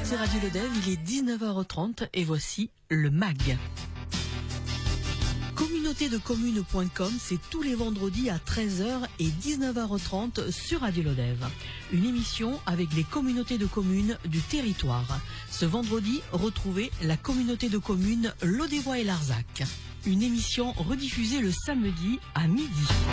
écoutez Radio Lodève, il est 19h30 et voici le MAG. Communautédecommunes.com, c'est tous les vendredis à 13h et 19h30 sur Radio Lodève. Une émission avec les communautés de communes du territoire. Ce vendredi, retrouvez la communauté de communes Lodévois et Larzac. Une émission rediffusée le samedi à midi.